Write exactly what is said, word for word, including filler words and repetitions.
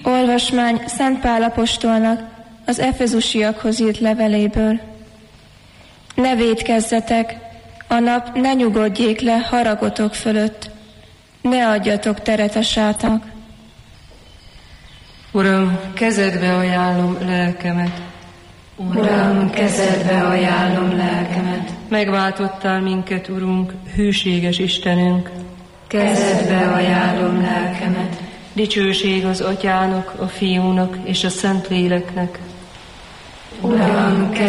Olvasmány Szent Pál apostolnak az efezusiakhoz írt leveléből. Ne vétkezzetek, a nap ne nyugodjék le haragotok fölött, ne adjatok teret a sátának. Uram, kezedbe ajánlom lelkemet. Uram, kezedbe ajánlom lelkemet. Megváltottál minket, Urunk, hűséges Istenünk. Kezedbe ajánlom lelkemet. Dicsőség az Atyának, a Fiúnak és a Szentléleknek. Uram, kezedbe